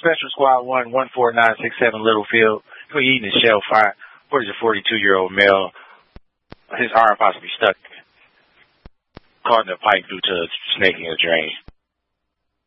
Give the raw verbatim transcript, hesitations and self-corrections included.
Special Squad one, one four nine six seven Littlefield. Who eating his shell fire? Where is a forty-two-year-old male? His arm possibly stuck, caught in a pipe due to a snake in a drain.